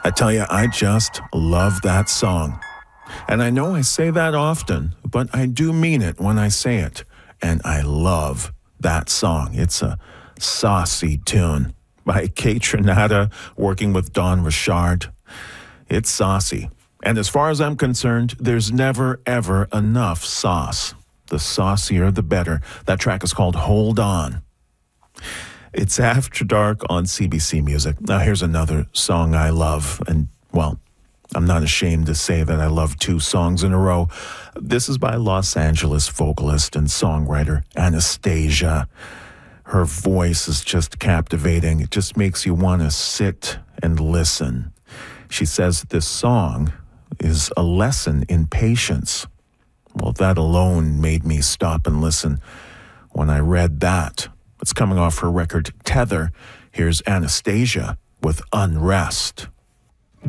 I tell you, I just love that song. And I know I say that often, but I do mean it when I say it. And I love that song. It's a saucy tune by Kate Trinata working with Don Richard. It's saucy. And as far as I'm concerned, there's never, ever enough sauce. The saucier, the better. That track is called Hold On. It's After Dark on CBC Music. Now here's another song I love. And, well, I'm not ashamed to say that I love two songs in a row. This is by Los Angeles vocalist and songwriter Anastasia. Her voice is just captivating. It just makes you want to sit and listen. She says this song is a lesson in patience. Well, that alone made me stop and listen when I read that. It's coming off her record Tether. Here's Anastasia with Unrest.